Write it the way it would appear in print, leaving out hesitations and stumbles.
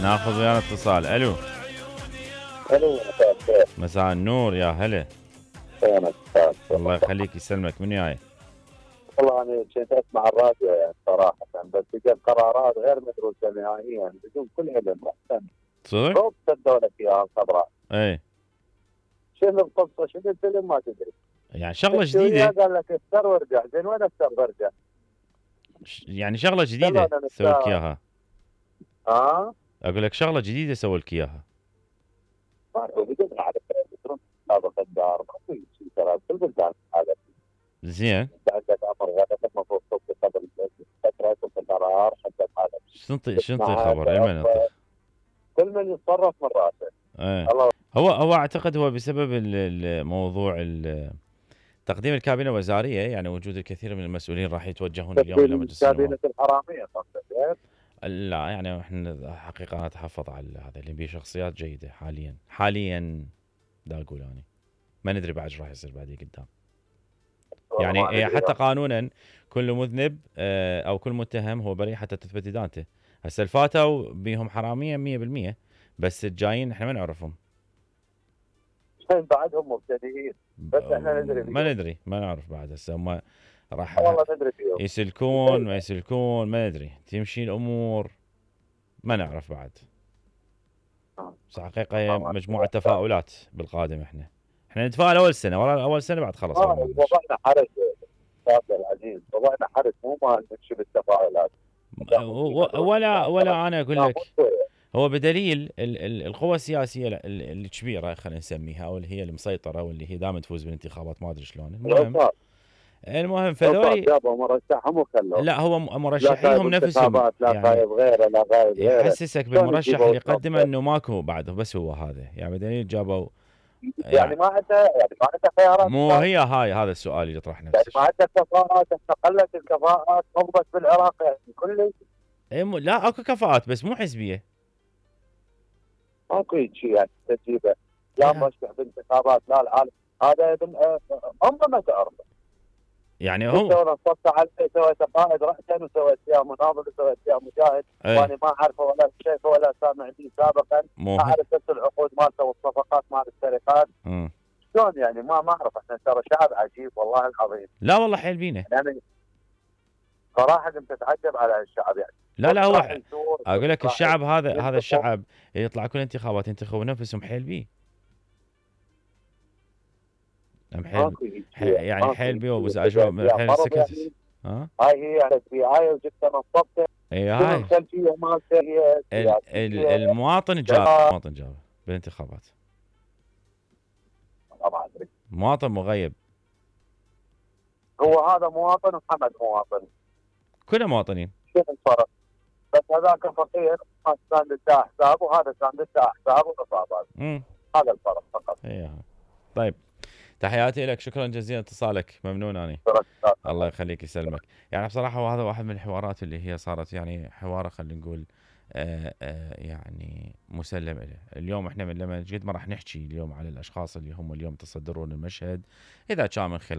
ناخذ ويانا اتصال. الو. الو، مساء الخير. مساء النور، يا هلا. فينك استاذ؟ الله يخليك يسلمك. من جاي؟ والله انا كنت اسمع الراديو يعني صراحه، بس جت قرارات غير مدروسه نهائيا بدون كل علم. احسن صدق؟ روب سدوا لك اياها خبراء. اي. شنو القصه؟ شنو الفيلم؟ ما تدري. يعني شغله تحكي وياه جديده. قال لك افتر وارجع. زين وين افتر برجع؟ يعني شغله جديده خلونا سووا لك نتساءل. اياها. ها؟ اقول لك شغله جديده سووا لك اياها. ما هو بدون على هذا الدار ما في شيء ترى كل بلدان هذا. زين. انت عندك امر غدا المفروض تصل قبل فتره كنت قرار حتى هذا. شنطي خبر اي من ينطق. كل من يتصرف من راسه. ايه. الله. هو اعتقد هو بسبب الموضوع تقديم الكابينه الوزاريه، يعني وجود الكثير من المسؤولين راح يتوجهون اليوم الى مجلس النواب. كابينه الحراميه قصدك؟ لا يعني احنا حقيقه نتحفظ على هذا اللي بيه شخصيات جيده حاليا دا اقول انا ما ندري بعد ايش راح يصير بعدين قدام. يعني حتى قانونا كل مذنب او كل متهم هو بريء حتى تثبت ادانته. هسه الفاتوا بيهم حراميه 100%، بس الجايين احنا ما نعرفهم. بعدهم مبتدئين بس احنا ندري فيهم. ما ندري، ما نعرف بعد. هسه هم راح والله ندري فيهم. يسلكون ما يسلكون ما ندري، تمشي الامور ما نعرف بعد. بس حقيقه مجموعه تفاؤلات بالقادم. احنا نتفائل اول سنه، ورا اول سنه بعد خلص. وضعنا حرج استاذ العزيز، وضعنا حرج مو ما نمشي بالتفاؤلات. ولا انا اقول لك. هو بدليل القوى السياسيه الكبيره خلينا نسميها، او اللي هي المسيطره واللي هي دائما تفوز بالانتخابات ما ادري شلون. المهم فذولي جابوا مرشحهم وخلوه. لا هو مرشحيهم نفسهم لا غايب غيره لا غايب غيره. يحسسك بالمرشح اللي قدمه انه ماكو بعده، بس هو هذا يعني بدليل جابوا. يعني ما عنده خيارات. مو هي هذا السؤال اللي يطرح نفسه. يعني ما عنده كفاءات. استقلت الكفاءات قبضت بالعراق يعني كل لا اكو كفاءات بس مو حزبيه. ماكو شيء يعني تجيبه. لا مرشح بالانتخابات لا العالم هذا هم ما تعرفه. يعني هو نصبت عليه سويت قائد رأسا وسويت فيها مناضل وسويت فيها مجاهد. وانا ما اعرفه ولا شايفه ولا سامع به سابقا. اعرف بس العقود مالته والصفقات مال الشركات. شلون يعني ما اعرف. احنا ترى شعب عجيب والله العظيم. لا والله حيل بينا يعني صراحه كنت اتعجب على الشعب يعني. لا هو اقول لك الشعب هذا الشعب يطلع كل انتخابات ينتخبوا نفسهم حيل بيه. يعني حيل بيه وبزعجوا حيل سكت. هاي هي هاي وجبت نصبته. اي هاي الخلفيه مالته المواطن جاب بالانتخابات. ما ادري. مواطن مغيب. هو هذا مواطن وحمد مواطن. كلنا مواطنين. شنو الفرق؟ بس هذاك فقير ما كان له حساب وهذا كان له حساب وإصابات. هذا الفرق فقط. طيب تحياتي لك، شكرا جزيلا اتصالك، ممنون اني. الله يخليك يسلمك. يعني بصراحه وهذا واحد من الحوارات اللي هي صارت يعني حوار خلينا نقول يعني مسلم له. اليوم احنا لما قد ما راح نحكي اليوم على الاشخاص اللي هم اليوم تصدرون المشهد، اذا كان من خلال